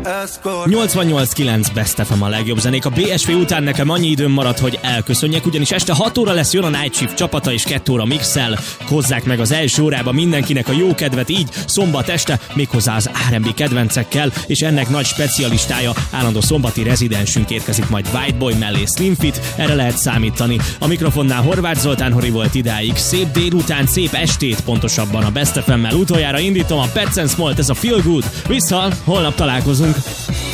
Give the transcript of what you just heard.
88.9 Best FM a legjobb zenék. A BSV után nekem annyi időm maradt, hogy elköszönjek, ugyanis este 6 óra lesz, jön a Night Shift csapata, és 2 óra mixel. Hozzák meg az első órába mindenkinek a jó kedvet, így szombat este, méghozzá az R&B kedvencekkel, és ennek nagy specialistája, állandó szombati rezidensünk érkezik majd Whiteboy mellé Slim Fit, erre lehet számítani. A mikrofonnál Horváth Zoltán Hori volt idáig. Szép délután, szép estét, pontosabban a Best FM-mel utoljára indítom a Pets & Smolt, ez a Feel Good. Vissza, holnap találkozunk.